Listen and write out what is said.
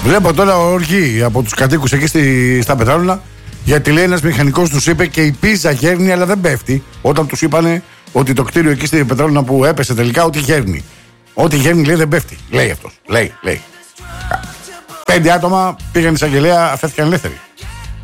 Βλέπω τώρα οργή από τους κατοίκους εκεί στα Πετράλωνα, γιατί λέει ένας μηχανικός τους είπε και η πίζα γέρνει αλλά δεν πέφτει. Όταν τους είπανε ότι το κτίριο εκεί στη Πετράλωνα που έπεσε τελικά, ότι γέρνει. Ό,τι γέρνει λέει δεν πέφτει. Λέει αυτός. Λέει. 5 άτομα πήγαν εισαγγελέα, αφέθηκαν ελεύθεροι.